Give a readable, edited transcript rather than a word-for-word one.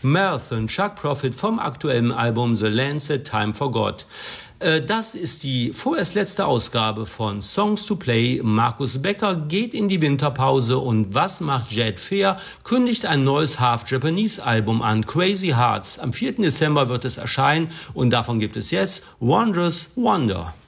Marathon, Chuck Prophet vom aktuellen Album The Lancet Time for God. Das ist die vorerst letzte Ausgabe von Songs to Play. Markus Becker geht in die Winterpause und was macht Jed Fair? Kündigt ein neues Half-Japanese-Album an, Crazy Hearts. Am 4. Dezember wird es erscheinen und davon gibt es jetzt Wondrous Wonder.